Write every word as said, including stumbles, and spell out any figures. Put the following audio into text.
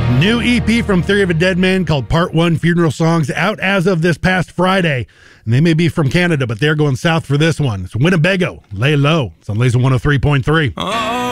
New E P from Theory of a Dead Man called Part One Funeral Songs, out as of this past Friday. And they may be from Canada, but they're going south for this one. It's Winnebago, Lay Low. It's on Laser one oh three point three. Oh.